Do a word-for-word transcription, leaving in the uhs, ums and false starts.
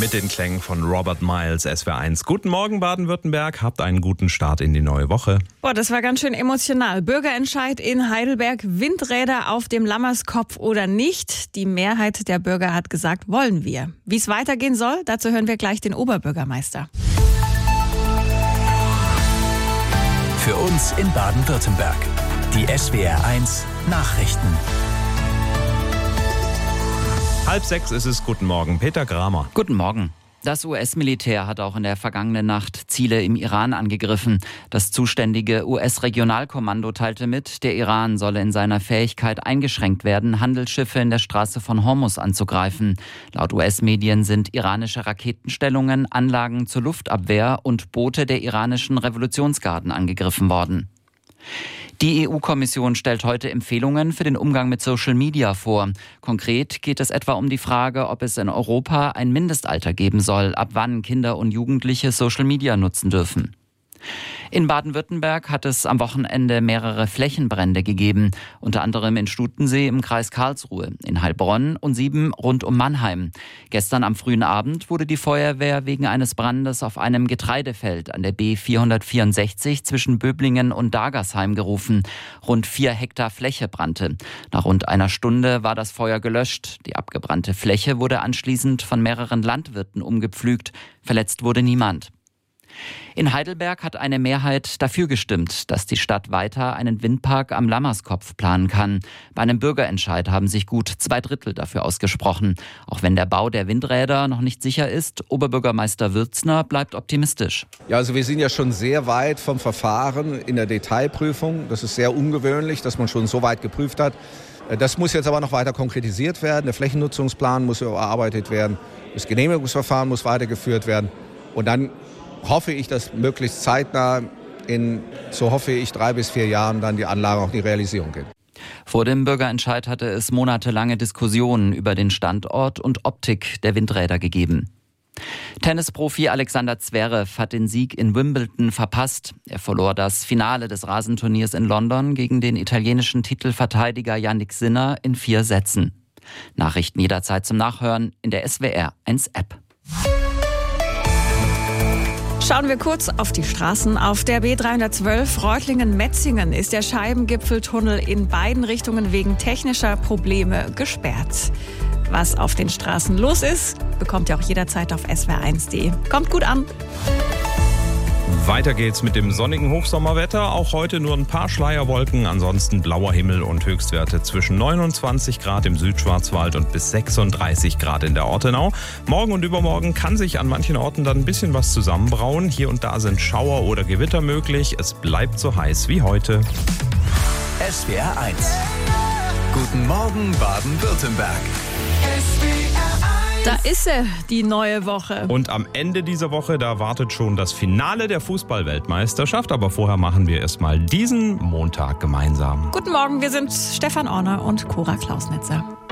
Mit den Klängen von Robert Miles, S W R eins. Guten Morgen Baden-Württemberg, habt einen guten Start in die neue Woche. Boah, das war ganz schön emotional. Bürgerentscheid in Heidelberg, Windräder auf dem Lammerskopf oder nicht. Die Mehrheit der Bürger hat gesagt, wollen wir. Wie es weitergehen soll, dazu hören wir gleich den Oberbürgermeister. Für uns in Baden-Württemberg. Die S W R eins Nachrichten. Halb sechs ist es. Guten Morgen, Peter Gramer. Guten Morgen. Das U S-Militär hat auch in der vergangenen Nacht Ziele im Iran angegriffen. Das zuständige U S-Regionalkommando teilte mit, der Iran solle in seiner Fähigkeit eingeschränkt werden, Handelsschiffe in der Straße von Hormuz anzugreifen. Laut U S-Medien sind iranische Raketenstellungen, Anlagen zur Luftabwehr und Boote der iranischen Revolutionsgarden angegriffen worden. Die E U-Kommission stellt heute Empfehlungen für den Umgang mit Social Media vor. Konkret geht es etwa um die Frage, ob es in Europa ein Mindestalter geben soll, ab wann Kinder und Jugendliche Social Media nutzen dürfen. In Baden-Württemberg hat es am Wochenende mehrere Flächenbrände gegeben, unter anderem in Stutensee im Kreis Karlsruhe, in Heilbronn und Sieben rund um Mannheim. Gestern am frühen Abend wurde die Feuerwehr wegen eines Brandes auf einem Getreidefeld an der B vierhundertvierundsechzig zwischen Böblingen und Dagersheim gerufen. Rund vier Hektar Fläche brannte. Nach rund einer Stunde war das Feuer gelöscht. Die abgebrannte Fläche wurde anschließend von mehreren Landwirten umgepflügt. Verletzt wurde niemand. In Heidelberg hat eine Mehrheit dafür gestimmt, dass die Stadt weiter einen Windpark am Lammerskopf planen kann. Bei einem Bürgerentscheid haben sich gut zwei Drittel dafür ausgesprochen. Auch wenn der Bau der Windräder noch nicht sicher ist, Oberbürgermeister Würzner bleibt optimistisch. Ja, also wir sind ja schon sehr weit vom Verfahren in der Detailprüfung. Das ist sehr ungewöhnlich, dass man schon so weit geprüft hat. Das muss jetzt aber noch weiter konkretisiert werden. Der Flächennutzungsplan muss überarbeitet werden. Das Genehmigungsverfahren muss weitergeführt werden. Und dann hoffe ich, dass möglichst zeitnah in, so hoffe ich, drei bis vier Jahren dann die Anlage auch in die Realisierung geht. Vor dem Bürgerentscheid hatte es monatelange Diskussionen über den Standort und Optik der Windräder gegeben. Tennisprofi Alexander Zverev hat den Sieg in Wimbledon verpasst. Er verlor das Finale des Rasenturniers in London gegen den italienischen Titelverteidiger Jannik Sinner in vier Sätzen. Nachrichten jederzeit zum Nachhören in der S W R eins App. Schauen wir kurz auf die Straßen. Auf der B dreihundertzwölf Reutlingen-Metzingen ist der Scheibengipfeltunnel in beiden Richtungen wegen technischer Probleme gesperrt. Was auf den Straßen los ist, bekommt ihr auch jederzeit auf S W R eins punkt de. Kommt gut an! Weiter geht's mit dem sonnigen Hochsommerwetter. Auch heute nur ein paar Schleierwolken, ansonsten blauer Himmel und Höchstwerte zwischen neunundzwanzig Grad im Südschwarzwald und bis sechsunddreißig Grad in der Ortenau. Morgen und übermorgen kann sich an manchen Orten dann ein bisschen was zusammenbrauen. Hier und da sind Schauer oder Gewitter möglich. Es bleibt so heiß wie heute. S W R eins. Guten Morgen Baden-Württemberg. Da ist sie, die neue Woche. Und am Ende dieser Woche, da wartet schon das Finale der Fußball-Weltmeisterschaft. Aber vorher machen wir erstmal diesen Montag gemeinsam. Guten Morgen, wir sind Stefan Orner und Cora Klausnitzer.